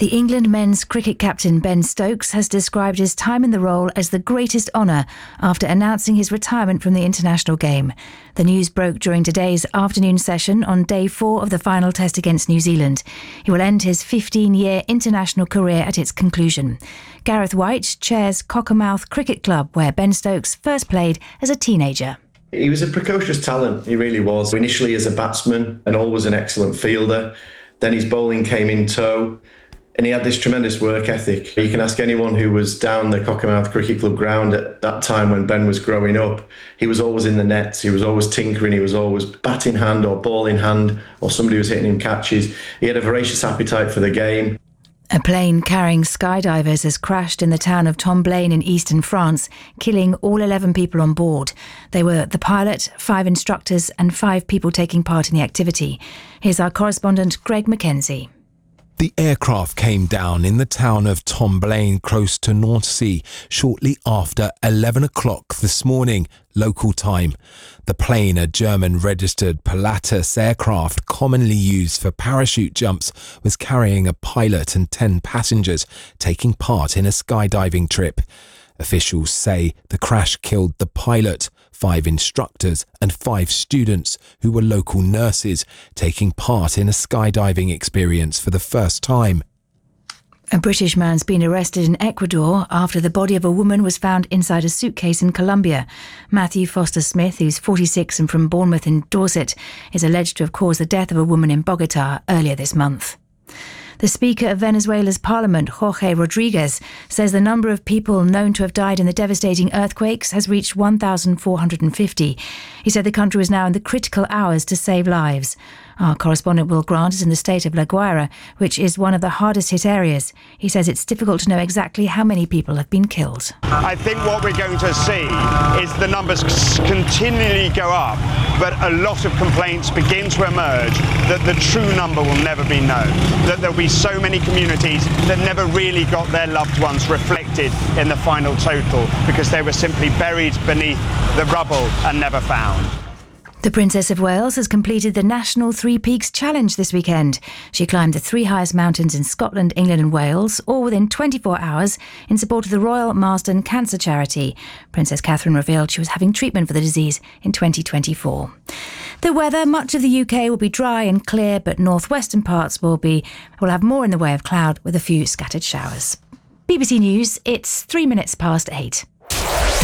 The England men's cricket captain Ben Stokes has described his time in the role as the greatest honour after announcing his retirement from the international game. The news broke during today's afternoon session on day 4 of the final test against New Zealand. He will end his 15-year international career at its conclusion. Gareth White chairs Cockermouth Cricket Club, where Ben Stokes first played as a teenager. He was a precocious talent, he really was. Initially as a batsman and always an excellent fielder. Then his bowling came in tow. And he had this tremendous work ethic. You can ask anyone who was down the Cockermouth Cricket Club ground at that time when Ben was growing up. He was always in the nets, he was always tinkering, he was always bat in hand or ball in hand, or somebody was hitting him catches. He had a voracious appetite for the game. A plane carrying skydivers has crashed in the town of Tomblaine in eastern France, killing all 11 people on board. They were the pilot, 5 instructors and 5 people taking part in the activity. Here's our correspondent Greg Mackenzie. The aircraft came down in the town of Tomblaine, close to Nancy, shortly after 11 o'clock this morning, local time. The plane, a German-registered Pilatus aircraft commonly used for parachute jumps, was carrying a pilot and 10 passengers taking part in a skydiving trip. Officials say the crash killed the pilot, 5 instructors and 5 students who were local nurses taking part in a skydiving experience for the first time. A British man's been arrested in Ecuador after the body of a woman was found inside a suitcase in Colombia. Matthew Foster Smith, who's 46 and from Bournemouth in Dorset, is alleged to have caused the death of a woman in Bogota earlier this month. The Speaker of Venezuela's Parliament, Jorge Rodriguez, says the number of people known to have died in the devastating earthquakes has reached 1,450. He said the country was now in the critical hours to save lives. Our correspondent Will Grant is in the state of La Guaira, which is one of the hardest hit areas. He says it's difficult to know exactly how many people have been killed. I think what we're going to see is the numbers continually go up, but a lot of complaints begin to emerge that the true number will never be known, that there'll be so many communities that never really got their loved ones reflected in the final total because they were simply buried beneath the rubble and never found. The Princess of Wales has completed the National Three Peaks Challenge this weekend. She climbed the 3 highest mountains in Scotland, England and Wales, all within 24 hours, in support of the Royal Marsden Cancer Charity. Princess Catherine revealed she was having treatment for the disease in 2024. The weather, much of the UK will be dry and clear, but northwestern parts will have more in the way of cloud with a few scattered showers. BBC News, it's 3 minutes past 8.